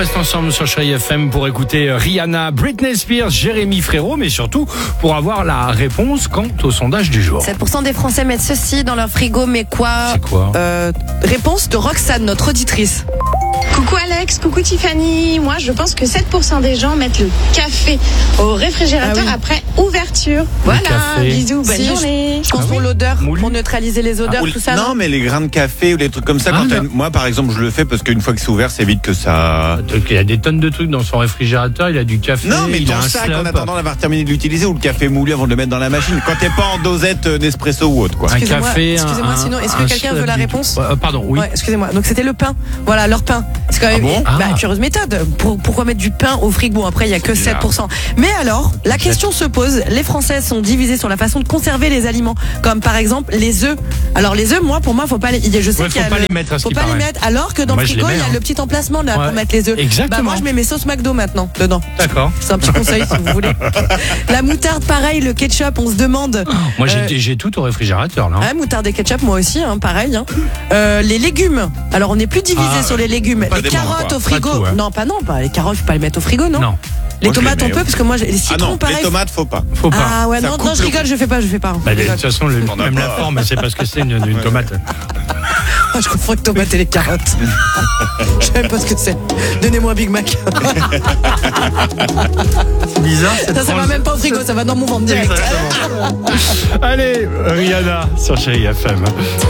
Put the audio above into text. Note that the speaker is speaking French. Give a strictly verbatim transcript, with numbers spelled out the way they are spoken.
reste ensemble sur Chérie F M pour écouter Rihanna, Britney Spears, Jérémy Frérot, mais surtout pour avoir la réponse quant au sondage du jour. sept pour cent des Français mettent ceci dans leur frigo, mais quoi C'est quoi euh, Réponse de Roxane, notre auditrice. Coucou Alex, coucou Tiffany. Moi, je pense que sept pour cent des gens mettent le café au réfrigérateur Ah oui. après ouverture. Voilà, café. bisous, bonne Si, journée. Je pense Ah pour oui. l'odeur, Moulu. pour neutraliser les odeurs, Ah, ou- tout ça. non, mais les grains de café ou les trucs comme ça, Ah, quand t'as non. une- moi par exemple, je le fais parce qu'une fois que c'est ouvert, c'est vite que ça. Il y a des tonnes de trucs dans son réfrigérateur, il a du café, Non, mais il a ton un sac slop. en attendant d'avoir terminé de l'utiliser ou le café moulu avant de le mettre dans la machine. Quand t'es pas en dosette euh, Nespresso ou autre, quoi. Un Excusez-moi, café, excusez-moi, un- sinon, est-ce que un quelqu'un slop veut la du- réponse Euh, Pardon, oui. Ouais, excusez-moi. Donc c'était le pain. Voilà, leur pain. C'est quand même Ah bon bah, Ah. curieuse méthode. Pour, pourquoi mettre du pain au frigo? Après, il y a que sept pour cent. Mais alors, la question se pose. Les Français sont divisés sur la façon de conserver les aliments, comme par exemple les œufs. Alors les œufs, moi, pour moi, faut pas les. Je sais Ouais, qu'il y faut a pas le- les mettre, à ce Faut qui pas les paraît. mettre. Alors que dans Moi, le je frigo, les il y mets, a hein. le petit emplacement là Ouais. pour mettre les œufs. Exactement. Bah moi, je mets mes sauces McDo maintenant dedans. D'accord. C'est un petit conseil si vous voulez. La moutarde, pareil. Le ketchup, on se demande. Moi, Euh, j'ai j'ai tout au réfrigérateur, là. Ouais, moutarde et ketchup, moi aussi, hein, pareil. Hein. Euh, les légumes. Alors, on n'est plus divisé Ah, sur les légumes. pas Les des carottes manques, au quoi. frigo. Pas tout, hein. Non, pas non, pas les carottes, faut pas les mettre au frigo, non. Non, Les Moi, je les tomates, on mets, peut, ouais. parce que moi, j'ai- les Ah citrons, non, pareil. les tomates, faut pas. faut pas. Ah ouais, Ça non, coupe non, je le rigole, goût. je fais pas, je fais pas. Bah, Je de rigole. toute façon, le- T'en as même pas. la forme, c'est parce que c'est une, une tomate. Ah, je confonds les tomates et les carottes. Je sais même pas ce que c'est. Donnez-moi un Big Mac. C'est bizarre, cette Ça, ça va tranche. même pas au frigo, ça va dans mon ventre direct. Exactement. Allez, Rihanna sur Chérie F M.